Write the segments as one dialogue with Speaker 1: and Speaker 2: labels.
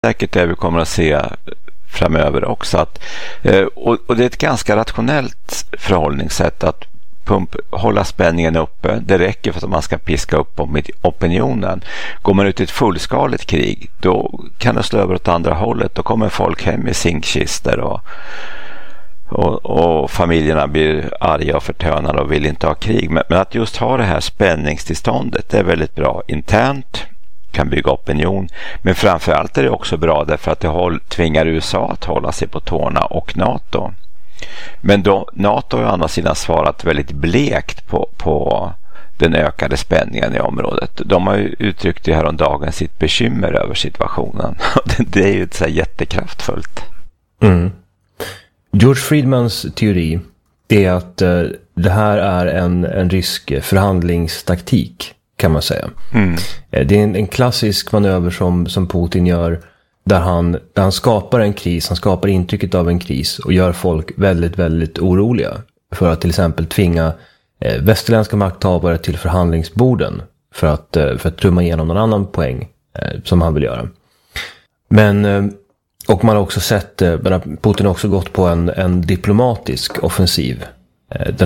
Speaker 1: säkert det vi kommer att se framöver också. Och det är ett ganska rationellt förhållningssätt att hålla spänningen uppe. Det räcker för att man ska piska upp opinionen. Går man ut i ett fullskaligt krig, då kan det slå över åt andra hållet. Då kommer folk hem i zinkkister och familjerna blir arga och förtönade och vill inte ha krig. Men att just ha det här spänningstillståndet, det är väldigt bra internt, kan bygga opinion, men framförallt är det också bra därför att det tvingar USA att hålla sig på tårna och NATO. Men då, NATO har å andra sidan svarat väldigt blekt på den ökade spänningen i området. De har ju uttryckt det här om dagen sitt bekymmer över situationen. Det är ju så här jättekraftfullt.
Speaker 2: Mm. George Friedmans teori är att det här är en rysk förhandlingstaktik, kan man säga. Mm. Det är en klassisk manöver som Putin gör där han skapar en kris, han skapar intrycket av en kris och gör folk väldigt, väldigt oroliga för att till exempel tvinga västerländska makthavare till förhandlingsborden för att trumma igenom någon annan poäng som han vill göra. Men och man har också sett, Putin har också gått på en diplomatisk offensiv den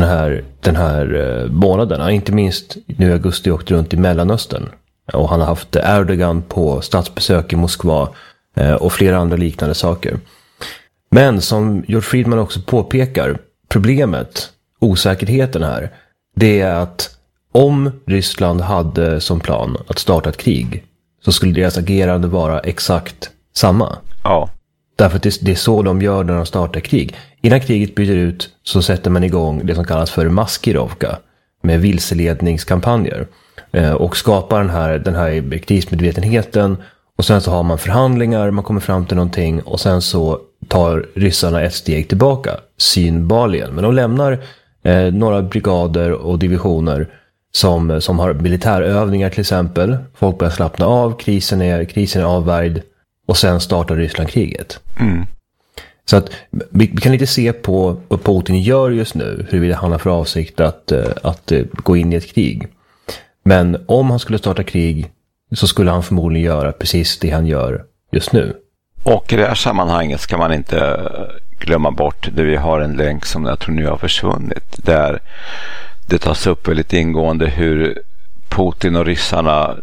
Speaker 2: här månaden. Han inte minst nu i augusti åkt runt i Mellanöstern och han har haft Erdogan på statsbesök i Moskva och flera andra liknande saker. Men som George Friedman också påpekar, problemet, osäkerheten här, det är att om Ryssland hade som plan att starta ett krig så skulle deras agerande vara exakt samma.
Speaker 1: Ja.
Speaker 2: Därför att det är så de gör när de startar krig. Innan kriget bryter ut så sätter man igång det som kallas för maskirovka med vilseledningskampanjer och skapar den här krismedvetenheten. Och sen så har man förhandlingar, man kommer fram till någonting och sen så tar ryssarna ett steg tillbaka, synbarligen. Men de lämnar några brigader och divisioner som har militärövningar till exempel. Folk börjar slappna av, krisen är avvärjd och sen startar Ryssland kriget. Mm. Så att vi kan inte se på vad Putin gör just nu, huruvida han har för avsikt att gå in i ett krig. Men om han skulle starta krig så skulle han förmodligen göra precis det han gör just nu.
Speaker 1: Och i det här sammanhanget ska man inte glömma bort det. Vi har en länk som jag tror nu har försvunnit, där det tas upp väldigt ingående hur Putin och ryssarna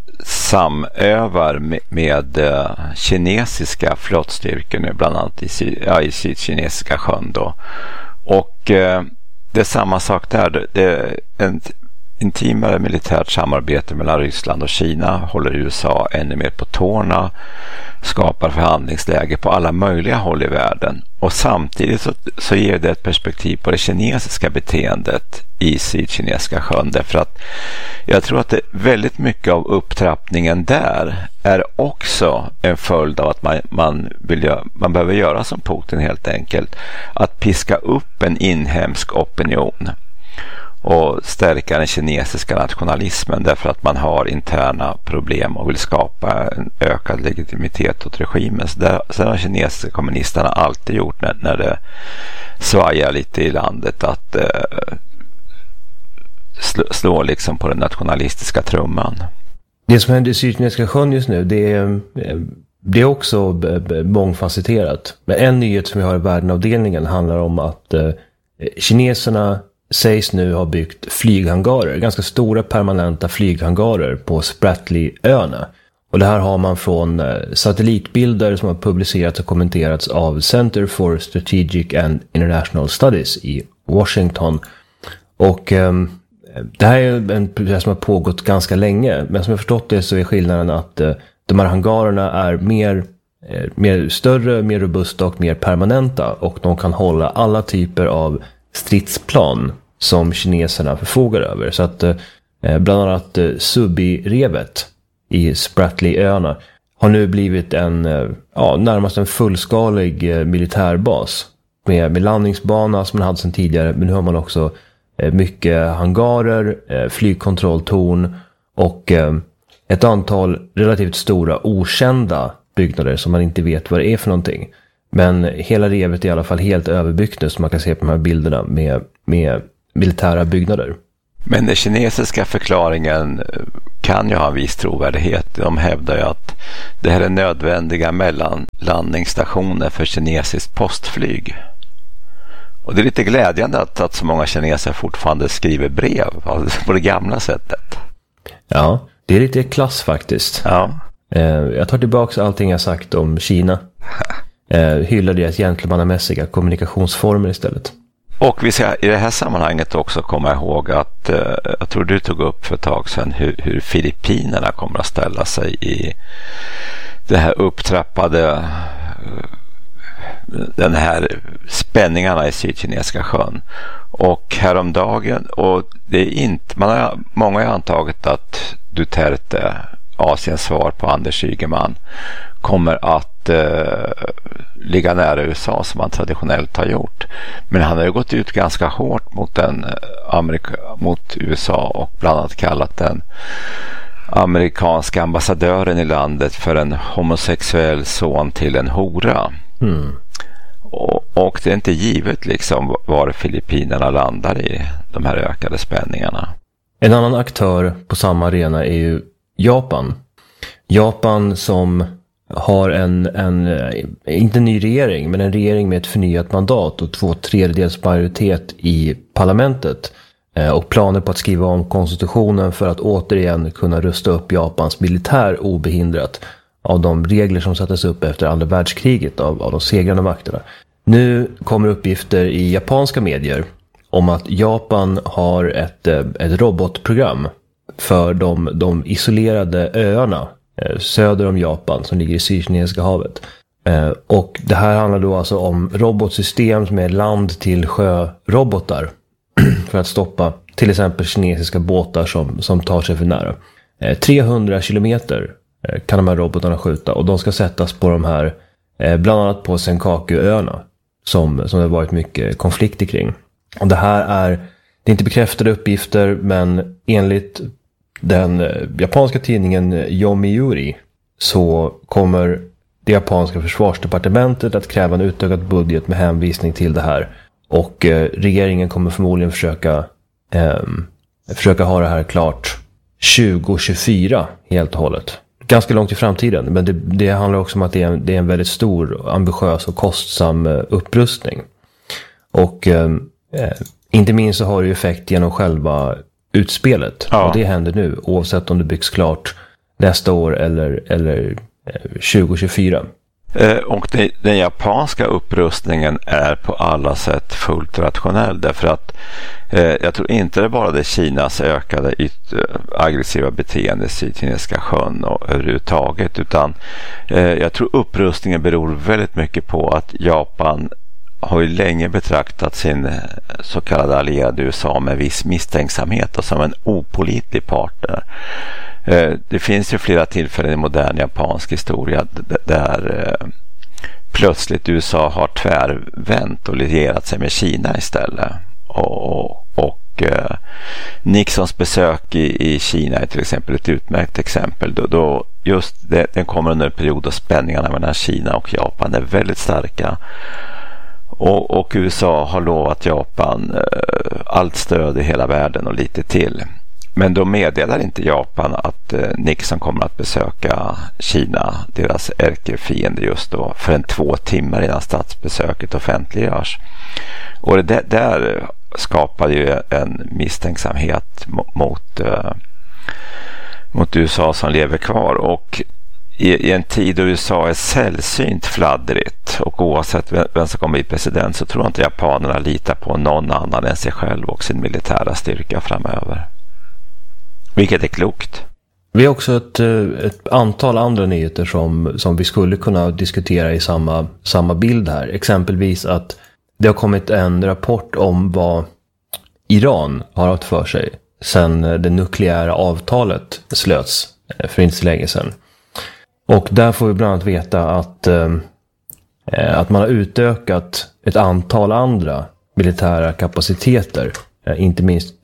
Speaker 1: samövar med kinesiska flottstyrkor nu, bland annat i Sydkinesiska sjön då. Och det är samma sak där. Det är ett intimare militärt samarbete mellan Ryssland och Kina, håller USA ännu mer på tårna, skapar förhandlingsläge på alla möjliga håll i världen. Och samtidigt så ger det ett perspektiv på det kinesiska beteendet i Sydkinesiska sjön, därför att jag tror att det väldigt mycket av upptrappningen där är också en följd av att man behöver göra som Putin helt enkelt, att piska upp en inhemsk opinion och stärka den kinesiska nationalismen, därför att man har interna problem och vill skapa en ökad legitimitet åt regimen. Så har kinesiska kommunisterna alltid gjort när det svajar lite i landet, att slå liksom på den nationalistiska trumman.
Speaker 2: Det som händer i Sydkinesiska sjön just nu, det är också mångfacetterat. Men en nyhet som vi har i världenavdelningen handlar om att kineserna sägs nu ha byggt flyghangarer, ganska stora permanenta flyghangarer på Spratly-öarna. Och det här har man från satellitbilder som har publicerats och kommenterats av Center for Strategic and International Studies i Washington. Och det här är en process som har pågått ganska länge, men som jag förstått det så är skillnaden att de här hangarerna är mer större, mer robusta och mer permanenta, och de kan hålla alla typer av stridsplan som kineserna förfogar över. Så att bland annat Subi-revet i Spratly-öarna har nu blivit närmast en fullskalig militärbas med landningsbana som man hade sedan tidigare, men nu har man också mycket hangarer, flygkontrolltorn och ett antal relativt stora okända byggnader som man inte vet vad det är för någonting. Men hela revet är i alla fall helt överbyggt nu, som man kan se på de här bilderna med militära byggnader.
Speaker 1: Men den kinesiska förklaringen kan ju ha en viss trovärdighet. De hävdar ju att det här är nödvändiga mellanlandningsstationer för kinesiskt postflyg. Och det är lite glädjande att så många kineser fortfarande skriver brev på det gamla sättet.
Speaker 2: Ja, det är lite klass faktiskt.
Speaker 1: Ja.
Speaker 2: Jag tar tillbaka allting jag sagt om Kina. Hyllar deras gentlemannamässiga kommunikationsformer istället.
Speaker 1: Och vi ska i det här sammanhanget också komma ihåg att jag tror du tog upp för ett tag sedan hur Filippinerna kommer att ställa sig i det här upptrappade, den här spänningarna i Sydkinesiska sjön. Och häromdagen, och det är inte, många har antagit att Duterte, Asiens svar på Anders Ygeman, kommer att ligga nära USA som han traditionellt har gjort. Men han har ju gått ut ganska hårt mot USA och bland annat kallat den amerikanska ambassadören i landet för en homosexuell son till en hora. Och det är inte givet liksom var Filippinerna landar i de här ökade spänningarna.
Speaker 2: En annan aktör på samma arena är ju Japan. Japan som har inte en ny regering, men en regering med ett förnyat mandat och 2/3 majoritet i parlamentet. Och planer på att skriva om konstitutionen för att återigen kunna rusta upp Japans militär obehindrat av de regler som sattes upp efter andra världskriget av de segrande makterna. Nu kommer uppgifter i japanska medier om att Japan har ett robotprogram för de isolerade öarna söder om Japan som ligger i Sydkinesiska havet. Och det här handlar då alltså om robotsystem som är land till sjörobotar för att stoppa till exempel kinesiska båtar som tar sig för nära. 300 kilometer kan de här robotarna skjuta och de ska sättas på de här, bland annat på Senkakuöarna som det har varit mycket konflikter kring. Och det är inte bekräftade uppgifter, men enligt den japanska tidningen Yomiuri så kommer det japanska försvarsdepartementet att kräva en utökad budget med hänvisning till det här. Och regeringen kommer förmodligen försöka ha det här klart 2024 helt och hållet. Ganska långt i framtiden, men det handlar också om att det är en väldigt stor, ambitiös och kostsam upprustning. Och inte minst så har det ju effekt genom själva utspelet. Ja. Och det händer nu, oavsett om det byggs klart nästa år eller 2024.
Speaker 1: Och den japanska upprustningen är på alla sätt fullt rationell, därför att jag tror inte det bara är Kinas ökade aggressiva beteende i Sydkinesiska sjön och överhuvudtaget, utan jag tror upprustningen beror väldigt mycket på att Japan har ju länge betraktat sin så kallade allierade USA med viss misstänksamhet och som en opålitlig partner. Det finns ju flera tillfällen i modern japansk historia där plötsligt USA har tvärvänt och lierat sig med Kina istället. Och Nixons besök i Kina är till exempel ett utmärkt exempel. Då just den kommer under en period då spänningarna mellan Kina och Japan är väldigt starka. Och USA har lovat Japan allt stöd i hela världen och lite till. Men då meddelar inte Japan att Nixon kommer att besöka Kina, deras ärkefiende, just då, förrän 2 timmar innan statsbesöket offentliggörs. Och det där skapar ju en misstänksamhet mot USA som lever kvar. Och i en tid då USA är sällsynt fladdrigt och oavsett vem som kommer bli president, så tror jag inte japanerna litar på någon annan än sig själv och sin militära styrka framöver. Vilket är klokt.
Speaker 2: Vi har också ett antal andra nyheter som vi skulle kunna diskutera i samma bild här. Exempelvis att det har kommit en rapport om vad Iran har haft för sig sedan det nukleära avtalet slöts för inte så länge sedan. Och där får vi bland annat veta att man har utökat ett antal andra militära kapaciteter. Inte minst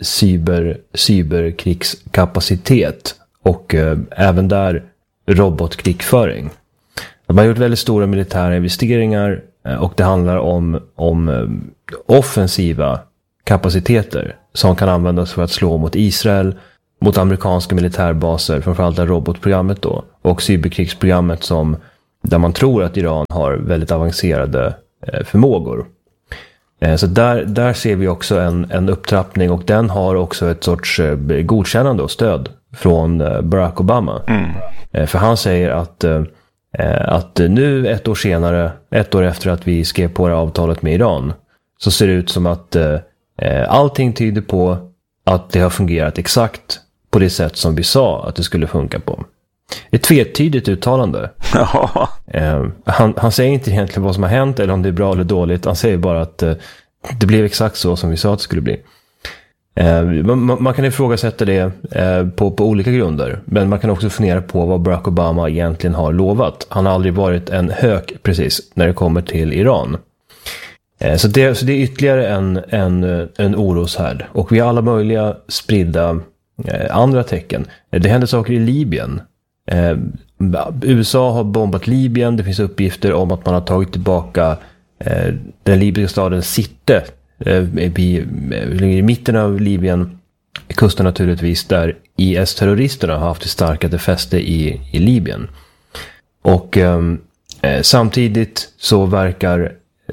Speaker 2: cyberkrigskapacitet och även där robotkrigföring. Man har gjort väldigt stora militära investeringar och det handlar om offensiva kapaciteter som kan användas för att slå mot Israel, mot amerikanska militärbaser, framförallt det robotprogrammet då, och cyberkrigsprogrammet där man tror att Iran har väldigt avancerade förmågor. Så där ser vi också en upptrappning, och den har också ett sorts godkännande och stöd från Barack Obama. För han säger att nu ett år efter att vi skrev på det avtalet med Iran, så ser det ut som att allting tyder på att det har fungerat exakt på det sätt som vi sa att det skulle funka på. Ett tvetydigt uttalande. Han säger inte egentligen vad som har hänt eller om det är bra eller dåligt. Han säger bara att det blev exakt så som vi sa att det skulle bli. Man kan ifrågasätta det på olika grunder. Men man kan också fundera på vad Barack Obama egentligen har lovat. Han har aldrig varit en hök precis när det kommer till Iran. Så det är ytterligare en oroshärd. Och vi har alla möjliga spridda andra tecken. Det händer saker i Libyen. USA har bombat Libyen. Det finns uppgifter om att man har tagit tillbaka den libyska staden Sirte i mitten av Libyen, kusten naturligtvis, där IS-terroristerna har haft ett starkare fäste i Libyen. Och samtidigt så verkar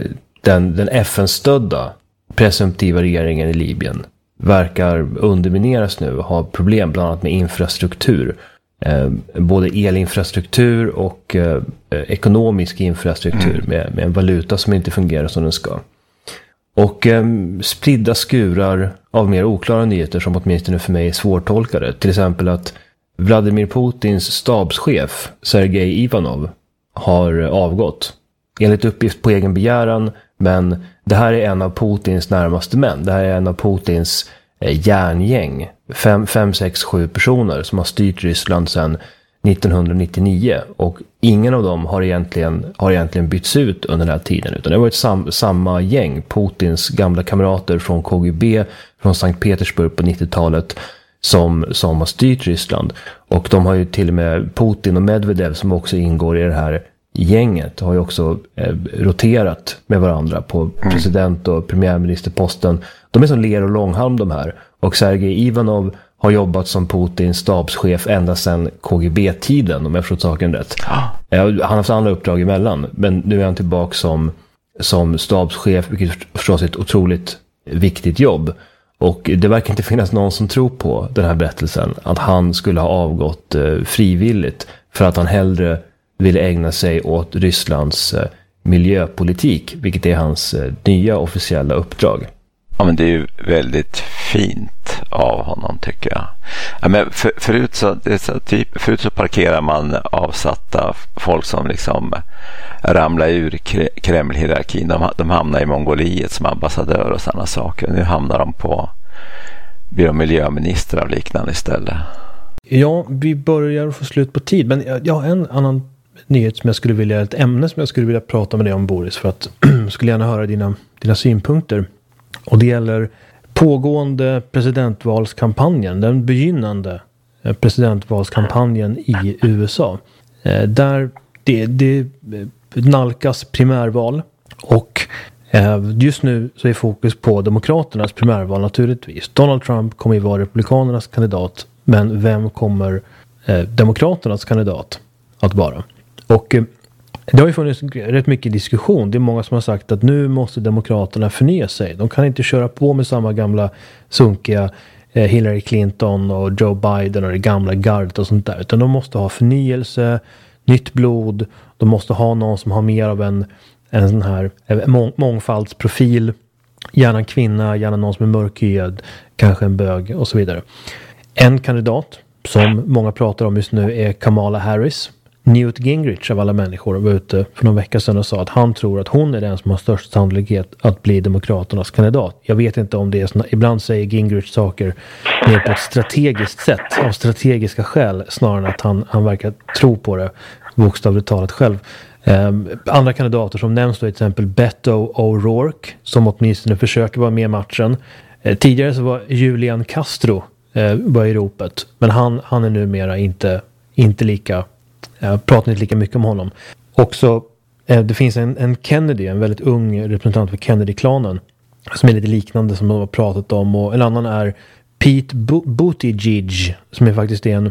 Speaker 2: den FN-stödda presumtiva regeringen i Libyen verkar undermineras nu och ha problem bland annat med infrastruktur. Både elinfrastruktur och ekonomisk infrastruktur med en valuta som inte fungerar som den ska. Och spridda skurar av mer oklara nyheter som åtminstone för mig är svårtolkade. Till exempel att Vladimir Putins stabschef Sergej Ivanov har avgått. Enligt uppgift på egen begäran, men det här är en av Putins närmaste män. Det här är en av Putins järngäng. 5, 6, 7 personer som har styrt Ryssland sedan 1999. Och ingen av dem har egentligen bytts ut under den här tiden. Utan det har varit samma gäng. Putins gamla kamrater från KGB, från Sankt Petersburg på 90-talet som har styrt Ryssland. Och de har ju till och med Putin och Medvedev, som också ingår i det här gänget, har ju också roterat med varandra på president- och premiärministerposten. De är som ler och långhalm de här. Och Sergej Ivanov har jobbat som Putins stabschef ända sedan KGB-tiden, om jag förstått saken rätt. Han har haft andra uppdrag emellan, men nu är han tillbaka som stabschef, vilket förstås är ett otroligt viktigt jobb. Och det verkar inte finnas någon som tror på den här berättelsen, att han skulle ha avgått frivilligt för att han hellre ville ägna sig åt Rysslands miljöpolitik, vilket är hans nya officiella uppdrag.
Speaker 1: Ja, men det är ju väldigt fint av honom, tycker jag. Ja, men förut så parkerar man avsatta folk som liksom ramlar ur Kreml-hierarkin. De hamnar i Mongoliet som ambassadör och sådana saker. Nu hamnar de blir de miljöministrar av liknande istället.
Speaker 3: Ja, vi börjar få slut på tid. Men jag har en annan nyhet som jag skulle vilja, ett ämne som jag skulle vilja prata med dig om, Boris, för att skulle gärna höra dina synpunkter. Och det gäller pågående presidentvalskampanjen, den begynnande presidentvalskampanjen i USA. Där det nalkas primärval, och just nu så är fokus på demokraternas primärval naturligtvis. Donald Trump kommer ju vara republikanernas kandidat, men vem kommer demokraternas kandidat att vara? Och det har ju funnits rätt mycket diskussion. Det är många som har sagt att nu måste demokraterna förnya sig. De kan inte köra på med samma gamla sunkiga Hillary Clinton och Joe Biden och det gamla gardet och sånt där. Utan de måste ha förnyelse, nytt blod. De måste ha någon som har mer av en sån här mångfaldsprofil. Gärna en kvinna, gärna någon som är mörkhyad, kanske en bög och så vidare. En kandidat som många pratar om just nu är Kamala Harris. Newt Gingrich av alla människor var ute för någon vecka sedan och sa att han tror att hon är den som har störst sannolikhet att bli demokraternas kandidat. Jag vet inte om det är såna, ibland säger Gingrich saker mer på ett strategiskt sätt, av strategiska skäl, snarare än att han verkar tro på det bokstavligt talat själv. Andra kandidater som nämns då till exempel Beto O'Rourke, som åtminstone försöker vara med i matchen. Tidigare så var Julian Castro var i ropet, men han är numera inte lika. Jag pratar inte lika mycket om honom. Också det finns en Kennedy, en väldigt ung representant för Kennedy-klanen, som är lite liknande som de har pratat om. Och en annan är Pete Buttigieg som är faktiskt en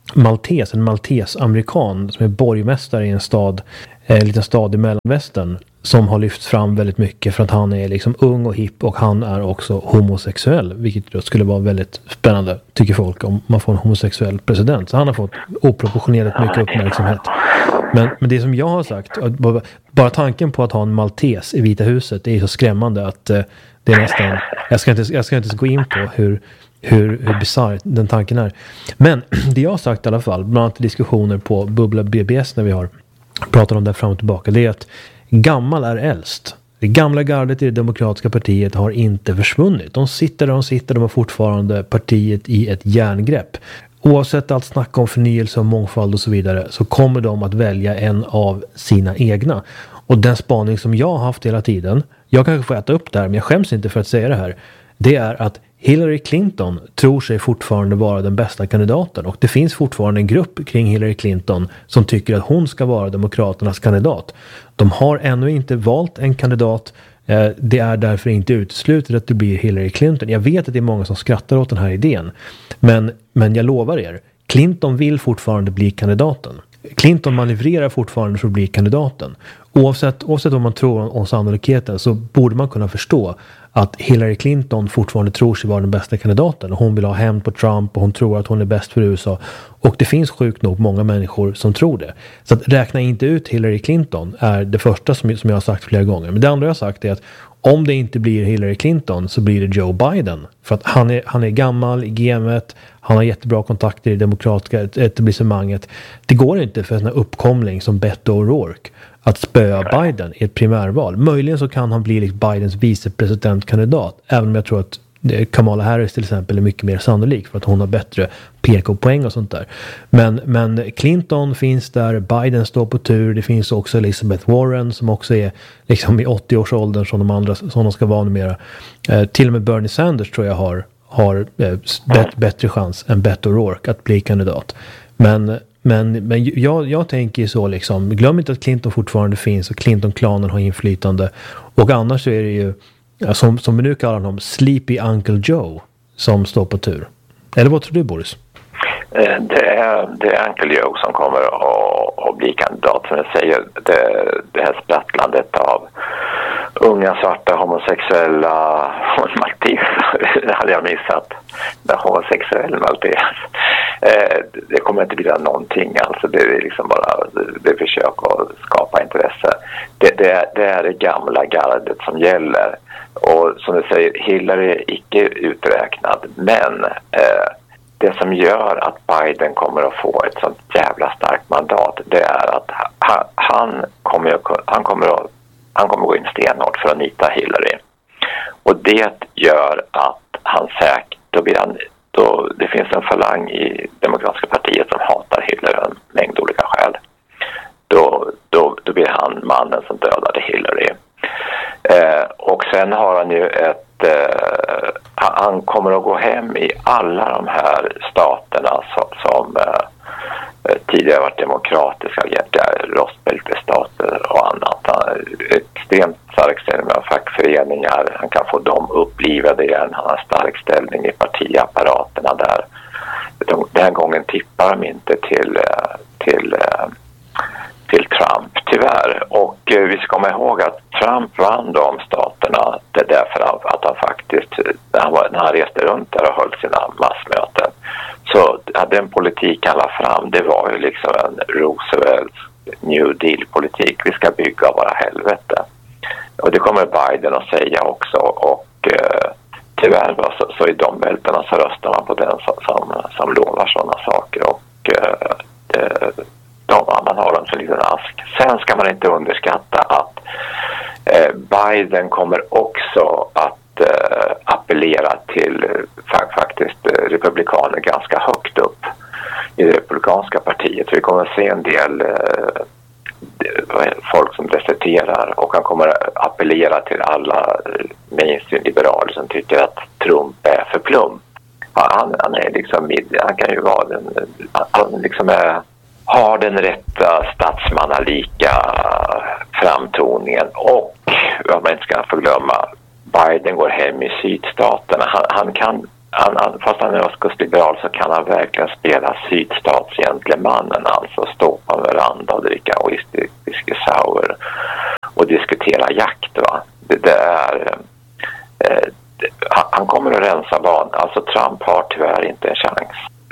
Speaker 3: maltes-amerikan som är borgmästare i en liten stad i Mellanvästern, som har lyft fram väldigt mycket för att han är liksom ung och hipp och han är också homosexuell, vilket då skulle vara väldigt spännande, tycker folk, om man får en homosexuell president. Så han har fått oproportionerligt mycket uppmärksamhet. Men det som jag har sagt, bara tanken på att ha en maltes i Vita huset, det är så skrämmande att det är nästan, jag ska inte gå in på hur bisarr den tanken är. Men det jag har sagt i alla fall, bland annat diskussioner på Bubbla BBS när vi har pratat om det fram och tillbaka, det är att gammal är äldst. Det gamla gardet i det demokratiska partiet har inte försvunnit. De sitter där de sitter, de har fortfarande partiet i ett järngrepp. Oavsett allt snack om förnyelse och mångfald och så vidare, så kommer de att välja en av sina egna. Och den spaning som jag har haft hela tiden, jag kanske får äta upp det här, men jag skäms inte för att säga det här, det är att Hillary Clinton tror sig fortfarande vara den bästa kandidaten, och det finns fortfarande en grupp kring Hillary Clinton som tycker att hon ska vara demokraternas kandidat. De har ännu inte valt en kandidat. Det är därför inte uteslutet att det blir Hillary Clinton. Jag vet att det är många som skrattar åt den här idén, men jag lovar er, Clinton vill fortfarande bli kandidaten. Clinton manövrerar fortfarande för att bli kandidaten. Oavsett vad man tror om sannolikheten, så borde man kunna förstå att Hillary Clinton fortfarande tror sig vara den bästa kandidaten. Hon vill ha hämnd på Trump och hon tror att hon är bäst för USA. Och det finns sjukt nog många människor som tror det. Så att räkna inte ut Hillary Clinton är det första som jag har sagt flera gånger. Men det andra jag har sagt är att om det inte blir Hillary Clinton så blir det Joe Biden. För att han är gammal i gamet, han har jättebra kontakter i demokratiska etablissemanget. Det går inte för en uppkomling som Beto O'Rourke att spöa Biden i ett primärval. Möjligen så kan han bli liksom Bidens vicepresidentkandidat, även om jag tror att Kamala Harris till exempel är mycket mer sannolik för att hon har bättre PK-poäng och sånt där. Men Clinton finns där, Biden står på tur, det finns också Elizabeth Warren som också är liksom i 80-årsåldern som de andra som de ska vara numera. Till och med Bernie Sanders tror jag har bättre chans än Beto O'Rourke att bli kandidat. Men jag tänker så liksom, glöm inte att Clinton fortfarande finns och Clinton-klanen har inflytande. Och annars så är det ju, som vi nu kallar honom, Sleepy Uncle Joe som står på tur. Eller vad tror du, Boris?
Speaker 1: Det är Uncle Joe som kommer att bli kandidat, som jag säger. Det här sprattlandet av unga svarta homosexuella malteser, det hade jag missat. Den homosexuella maltes. Det kommer inte bli någonting, alltså det är liksom bara det försök att skapa intresse. Det är det gamla gardet som gäller, och som du säger, Hillary är icke uträknad, men det som gör att Biden kommer att få ett sånt jävla starkt mandat, det är att han kommer att gå in stenhårt för att nita Hillary, och det gör att han säkert det finns en falang i demokratiska partiet som hatar Hillary av en mängd olika skäl. Då blir han mannen som dödade Hillary. Och sen har han ju han kommer att gå hem i alla de här staterna som tidigare varit demokratiska, rostbältestater och annat. Han är extremt stark ställning med fackföreningar, han kan få dem upplivade igen, han har stark ställning i partiapparaterna där. Den här gången tippar de inte till Trump, tyvärr. Och vi ska komma ihåg att Trump vann de staterna därför att han faktiskt, när han reste runt där och höll sina massmöten, så den politik han la fram, det var ju liksom en Roosevelts New Deal-politik. Vi ska bygga våra helvete. Och det kommer Biden att säga också, och tyvärr så i de bälterna så röstar man på den som lovar sådana saker, och man har en så liten ask. Sen ska man inte underskatta att Biden kommer också att appellera till faktiskt republikaner ganska högt upp i det republikanska partiet. Vi kommer att se en del folk som deserterar, och han kommer att appellera till alla mainstream-liberaler som tycker att Trump är för plum. Han är liksom han kan ju vara han liksom har den rätta statsmannalika framtoningen, och vad man inte ska förglömma, Biden går hem i sydstaterna. Fast han är östkustliberal så kan han verkligen spela sydstatsgentlemannen, alltså stå på en veranda och dricka whisky sour och diskutera jakt. Va? Han kommer att rensa banan. Alltså Trump har tyvärr inte en chans.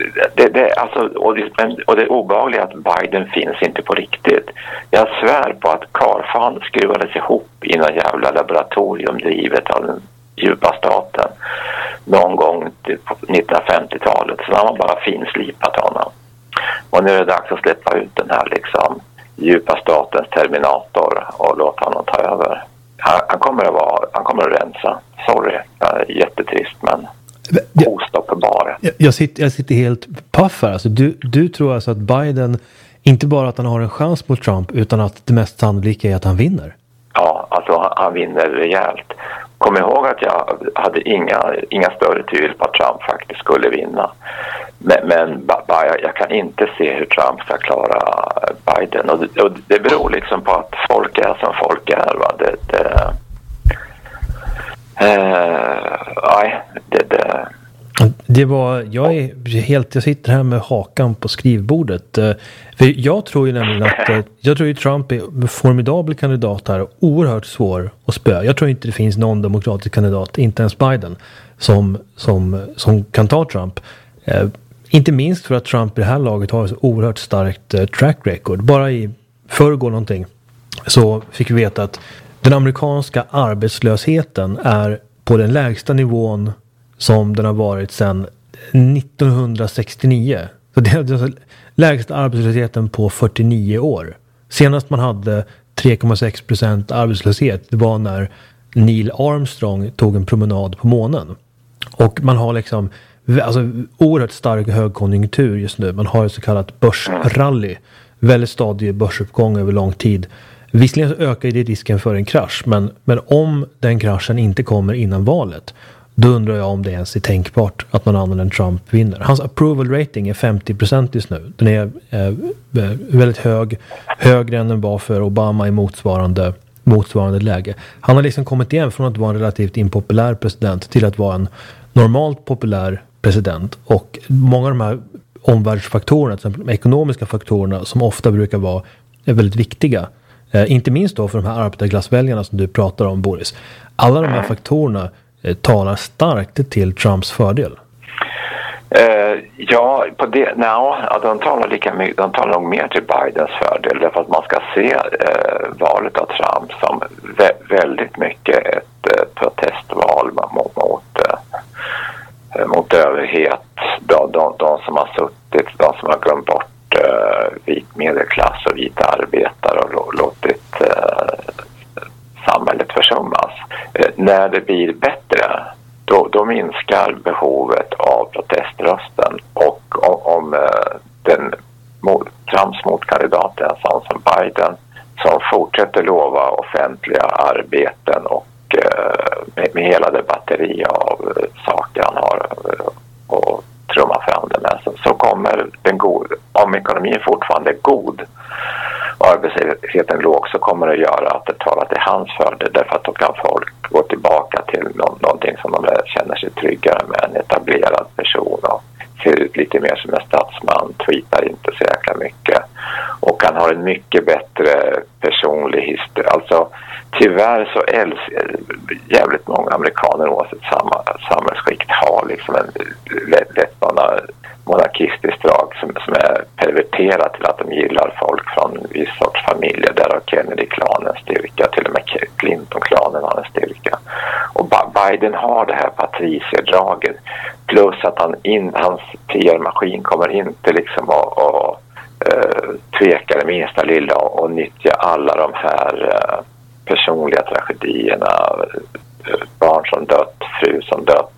Speaker 1: Och det obehagliga är att Biden finns inte på riktigt. Jag svär på att Karfan skruvades ihop i någon jävla laboratorium drivet av den djupa staten någon gång på 1950-talet. Så har man bara finslipat honom. Och nu är det dags att släppa ut den här liksom djupa statens terminator och låta honom ta över. Han kommer att rensa. Sorry, jättetrist men ostoppbar.
Speaker 3: Jag sitter helt paff här. Alltså, du tror alltså att Biden, inte bara att han har en chans mot Trump, utan att det mest sannolika är att han vinner?
Speaker 1: Ja, alltså han vinner rejält. Kom ihåg att jag hade inga större tvivel på att Trump faktiskt skulle vinna. Men jag kan inte se hur Trump ska klara Biden. Och det beror liksom på att folk är som folk är. Va?
Speaker 3: Jag sitter här med hakan på skrivbordet. För jag tror ju nämligen att Trump är en formidabel kandidat här, oerhört svår att spöa. Jag tror inte det finns någon demokratisk kandidat, inte ens Biden, som kan ta Trump. Inte minst för att Trump i det här laget har ett oerhört starkt track record. Bara i förrgår någonting så fick vi veta att den amerikanska arbetslösheten är på den lägsta nivån som den har varit sedan 1969. Så det är den lägsta arbetslösheten på 49 år. Senast man hade 3,6% arbetslöshet, det var när Neil Armstrong tog en promenad på månen. Och man har liksom oerhört stark högkonjunktur just nu. Man har ett så kallat börsrally. Väldigt stadig börsuppgång över lång tid. Visserligen så ökar det risken för en krasch, men om den kraschen inte kommer innan valet, då undrar jag om det ens är tänkbart att någon annan än Trump vinner. Hans approval rating är 50% just nu. Den är väldigt högre än den var för Obama i motsvarande läge. Han har liksom kommit igen från att vara en relativt impopulär president till att vara en normalt populär president. Och många av de här omvärldsfaktorerna, till exempel de ekonomiska faktorerna, som ofta brukar vara väldigt viktiga. Inte minst då för de här arbetarklassväljarna som du pratar om, Boris. Alla de här faktorerna talar starkt till Trumps fördel.
Speaker 1: De talar lika mycket. De talar nog mer till Bidens fördel, därför att man ska se valet av Trump som väldigt mycket ett protestval mot överhet. De som har suttit, de som har glömt bort vit medelklass och vita arbetare och låtit samhället försummas. När det blir bättre, då minskar behovet av proteströsten, och om Trumps motkandidat är en sån som Biden som fortsätter lova offentliga arbeten och med hela det batteri av saker han har och trumma fram det med, så kommer om ekonomin fortfarande är god och arbetslösheten låg, så kommer det göra att det talar till hans fördel, därför att då kan folk gå tillbaka till någonting som de känner sig tryggare med, en etablerad person och ser ut lite mer som en statsman, tweetar inte så jäkla mycket och han har en mycket bättre personlig historia. Alltså tyvärr så jävligt många amerikaner oavsett samhällsskikt har liksom en lätt monarkistisk drag som är perverterat till att de gillar folk från en viss sorts familjer. Där har Kennedy-klanen styrka, till och med Clinton-klanen har en styrka. Och Biden har det här patricierdraget, plus att hans PR-maskin kommer inte liksom att tveka det minsta lilla och nyttja alla de här personliga tragedierna, barn som dött, fru som dött.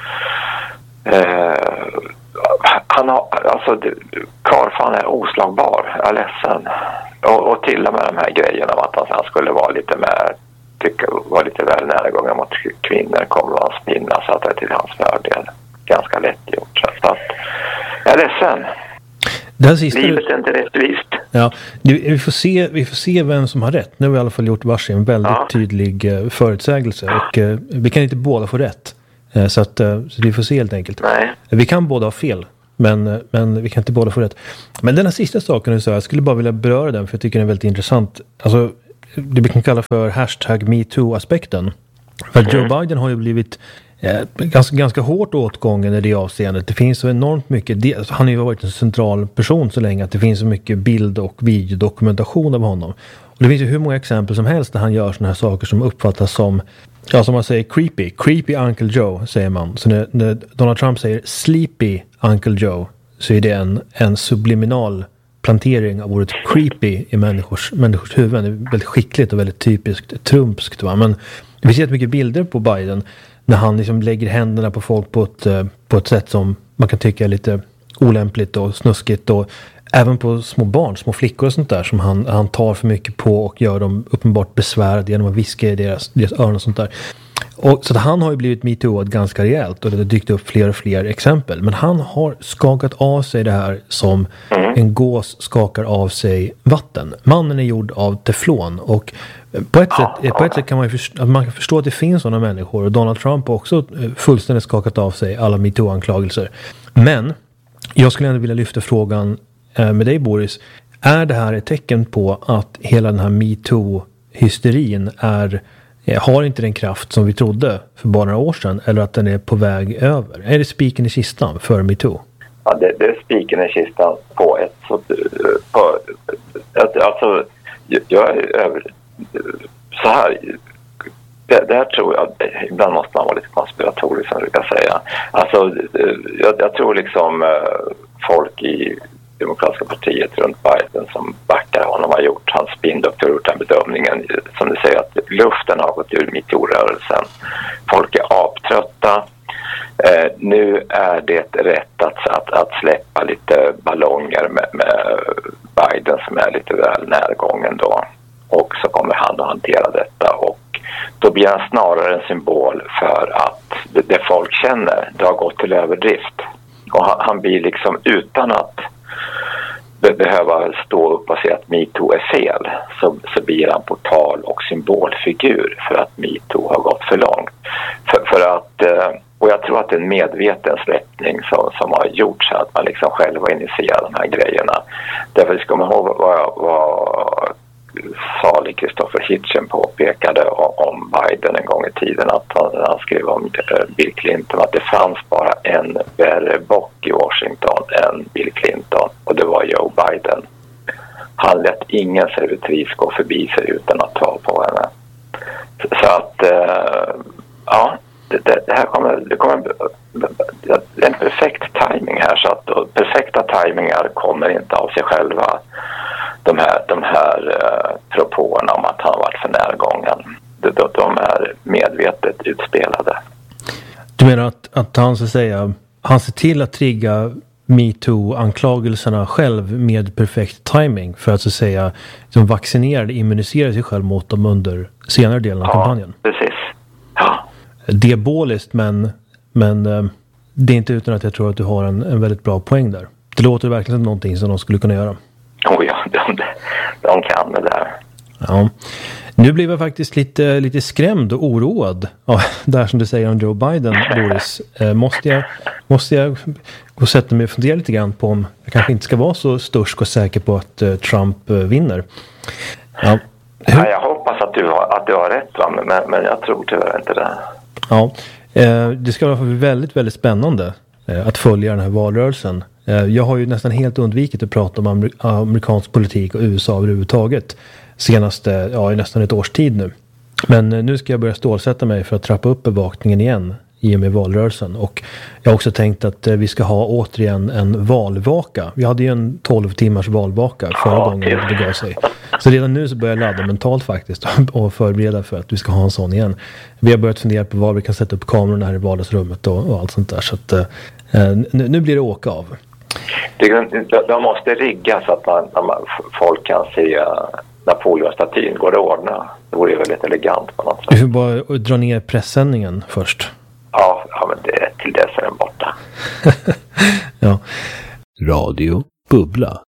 Speaker 1: Karfan är oslagbar, jag är ledsen. Och till och med de här grejerna om att han skulle vara lite väl närgången mot kvinnor kommer att spinna så att det är till hans fördel. Ganska lätt gjort. Så att, jag är ledsen. Livet är inte rättvist.
Speaker 3: Ja, vi får se vem som har rätt. Nu har vi i alla fall gjort varsin väldigt tydlig förutsägelse. Och vi kan inte båda få rätt. Så vi får se helt enkelt.
Speaker 4: Nej.
Speaker 3: Vi kan båda ha fel. Men vi kan inte båda få rätt. Men den här sista saken du sa, jag skulle bara vilja beröra den. För jag tycker den är väldigt intressant. Alltså, det vi kan kalla för #MeToo-aspekten. För Joe Biden har ju blivit ganska hårt åtgången i det avseendet. Det finns så enormt mycket. Han har ju varit en central person så länge att det finns så mycket bild- och videodokumentation av honom. Och det finns ju hur många exempel som helst när han gör såna här saker som uppfattas som, ja, som man säger, creepy Uncle Joe, säger man. Så när Donald Trump säger sleepy Uncle Joe, så är det en subliminal plantering av ordet creepy i människors huvuden. Det är väldigt skickligt och väldigt typiskt trumpskt, va? Men vi ser mycket bilder på Biden när han liksom lägger händerna på folk på ett sätt som man kan tycka är lite olämpligt och snuskigt, och även på små barn, små flickor och sånt där som han tar för mycket på och gör dem uppenbart besvärade genom att viska i deras öron och sånt där. Och så att han har ju blivit MeToo'ad ganska rejält och det har dykt upp fler och fler exempel. Men han har skakat av sig det här som en gås skakar av sig vatten. Mannen är gjord av teflon, och på ett sätt kan man förstå att det finns sådana människor, och Donald Trump har också fullständigt skakat av sig alla MeToo-anklagelser. Men jag skulle ändå vilja lyfta frågan med dig, Boris. Är det här ett tecken på att hela den här MeToo-hysterin har inte den kraft som vi trodde för bara några år sedan, eller att den är på väg över? Är det spiken i kistan för MeToo?
Speaker 4: Ja, det är spiken i kistan på ett alltså, jag är över så här. Det här tror jag, ibland måste man vara lite konspiratorisk som jag brukar säga. Alltså, jag tror liksom folk i Demokratiska partiet runt Biden som backar honom har gjort, hans spindoktor har gjort den bedömningen, som du säger, att luften har gått ur MeToo-rörelsen. Folk är aptrötta. Nu är det rätt att släppa lite ballonger med Biden som är lite väl närgången då. Och så kommer han att hantera detta, och då blir han snarare en symbol för att det folk känner, det har gått till överdrift. Och han blir liksom, utan att behöva stå upp och säga att MeToo är fel, så blir han portal och symbolfigur för att MeToo har gått för långt. För att, och jag tror att det är en medveten släppning som har gjorts, att man liksom själv har initierat de här grejerna. Därför ska man ihåg vad salig Christopher Hitchens påpekade om Biden en gång i tiden, att han skrev om Bill Clinton att det fanns bara en värre bock i Washington än Bill Clinton, och det var Joe Biden. Han lät ingen servitris gå förbi sig utan att ta på henne. Så att ja, det här kommer det är en perfekt timing här, så att perfekta timingar kommer inte av sig själva. De här propåerna om att han varit för närgången, de är medvetet utspelade.
Speaker 3: Du menar att han så att säga, han ser till att trigga MeToo-anklagelserna själv med perfekt timing för att så att säga som vaccinerade immunisera sig själv mot dem under senare delen av kampanjen?
Speaker 4: Precis. Ja.
Speaker 3: Diaboliskt, men det är inte utan att jag tror att du har en väldigt bra poäng där. Det låter verkligen som någonting som de skulle kunna göra.
Speaker 4: Oh ja, de kan det där.
Speaker 3: Ja. Nu blev jag faktiskt lite skrämd och oroad av där som du säger om Joe Biden, Boris. Måste jag gå och sätta mig och fundera lite grann på om jag kanske inte ska vara så stursk och säker på att Trump vinner. Ja.
Speaker 4: Ja, jag hoppas att du har rätt, va? Men jag tror tyvärr inte det.
Speaker 3: Ja, det ska vara väldigt, väldigt spännande att följa den här valrörelsen. Jag har ju nästan helt undvikit att prata om amerikansk politik och USA överhuvudtaget senaste, i nästan ett års tid nu. Men nu ska jag börja stålsätta mig för att trappa upp bevakningen igen i och med valrörelsen. Och jag har också tänkt att vi ska ha återigen en valvaka. Vi hade ju en 12 timmars valvaka förra gången det gav sig. Så redan nu så börjar jag ladda mentalt faktiskt och förbereda för att vi ska ha en sån igen. Vi har börjat fundera på var vi kan sätta upp kamerorna här i vardagsrummet och allt sånt där. Så att nu blir det åka av.
Speaker 4: De måste rigga så att folk kan se Napoleon-statyn. Går det att ordna? Det vore ju väldigt elegant på något sätt.
Speaker 3: Vi får bara dra ner pressändningen först.
Speaker 4: Ja, men till dess är den borta.
Speaker 3: Ja. Radio Bubbla.